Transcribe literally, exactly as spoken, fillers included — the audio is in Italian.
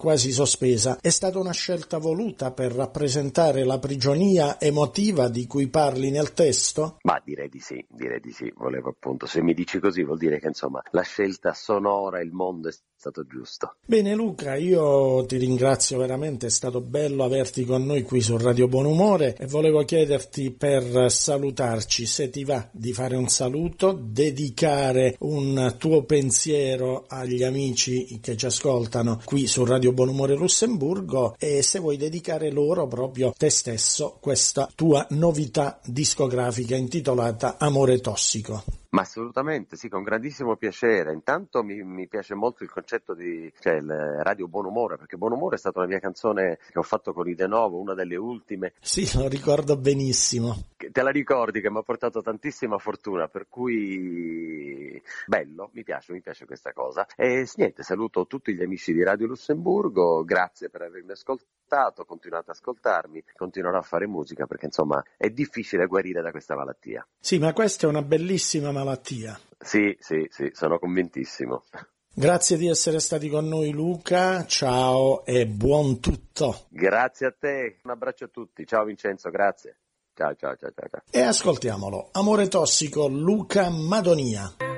quasi sospesa. È stata una scelta voluta per rappresentare la prigionia emotiva di cui parli nel testo? Ma direi di sì, direi di sì, volevo appunto, se mi dici così vuol dire che insomma la scelta sonora, il mondo è stato giusto. Bene Luca, io ti ringrazio veramente, è stato bello averti con noi qui su Radio Buonumore e volevo chiederti per salutarci se ti va di fare un saluto, dedicare un tuo pensiero agli amici che ci ascoltano qui su Radio Buonumore Lussemburgo e se vuoi dedicare loro proprio te stesso questa tua novità discografica intitolata Amore Tossico. Ma assolutamente, sì, con grandissimo piacere. Intanto mi, mi piace molto il concetto di, cioè il Radio Buonumore, perché Buonumore è stata una mia canzone che ho fatto con i De Novo, una delle ultime. Sì, lo ricordo benissimo. Te la ricordi che mi ha portato tantissima fortuna, per cui bello, mi piace, mi piace questa cosa. E niente, saluto tutti gli amici di Radio Lussemburgo, grazie per avermi ascoltato, continuate ad ascoltarmi, continuerò a fare musica perché insomma è difficile guarire da questa malattia. Sì, ma questa è una bellissima malattia. Sì, sì, sì, sono convintissimo. Grazie di essere stati con noi Luca, ciao e buon tutto. Grazie a te, un abbraccio a tutti, ciao Vincenzo, grazie. Ciao, ciao, ciao, ciao. E ascoltiamolo, Amore Tossico, Luca Madonia.